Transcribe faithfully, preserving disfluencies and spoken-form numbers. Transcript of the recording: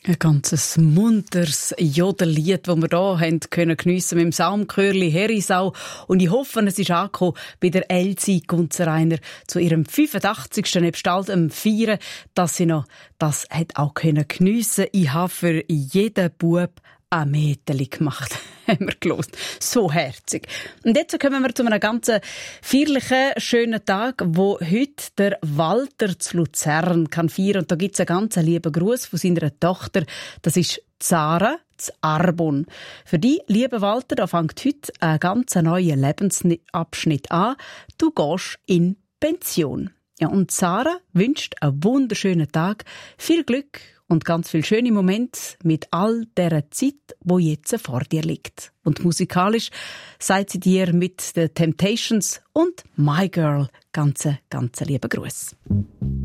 Ein ganzes munteres Jodellied, das wir hier haben können geniessen mit dem Saumchörli Herisau. Und ich hoffe, es ist angekommen bei der Elsie Gunzerainer zu ihrem fünfundachtzigsten nebst all dem Feiern, dass sie noch das hat auch können geniessen. Ich habe für jeden Bub ein Mädeli gemacht, haben wir gehört. So herzig. Und jetzt kommen wir zu einem ganz feierlichen, schönen Tag, wo heute der Walter zu Luzern kann feiern. Und da gibt es einen ganz lieben Gruß von seiner Tochter. Das ist Zara z Arbon. Für dich, lieber Walter, da fängt heute ein ganz neuer Lebensabschnitt an. Du gehst in Pension. Ja, und Zara wünscht einen wunderschönen Tag, viel Glück und ganz viele schöne Momente mit all dieser Zeit, die jetzt vor dir liegt. Und musikalisch seid sie dir mit den Temptations und My Girl ganz, ganz lieben Gruß.